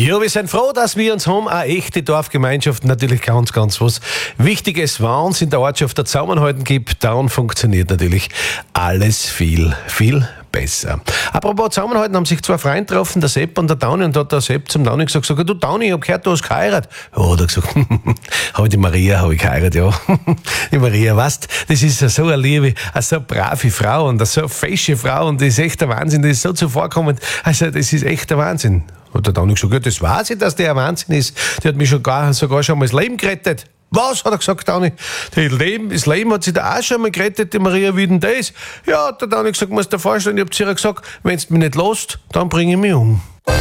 Ja, wir sind froh, dass wir uns haben. Eine echte Dorfgemeinschaft, natürlich ganz, ganz was Wichtiges. Wenn es in der Ortschaft ein Zusammenhalten gibt, dann funktioniert natürlich alles viel, viel besser. Apropos Zusammenhalten, haben sich zwei Freunde getroffen, der Sepp und der Tauni, und da hat der Sepp zum Tauni gesagt, du Tauni, ich hab gehört, du hast geheiratet. Ja, hat er gesagt, habe die Maria geheiratet, ja. Die Maria, weißt, das ist so eine liebe, so eine brave Frau und so eine fesche Frau, und das ist echt der Wahnsinn, das ist so zuvorkommend, also das ist echt der Wahnsinn. Hat der Tauni gesagt, ja, das weiß ich, dass der ein Wahnsinn ist, die hat mich sogar schon mal das Leben gerettet. Was, hat er gesagt, Tauni? Das Leben hat sich da auch schon mal gerettet, die Maria, wie denn das? Ja, hat der Tauni gesagt, musst dir vorstellen, ich hab zu ihr gesagt, wenn du mich nicht lässt, dann bringe ich mich um.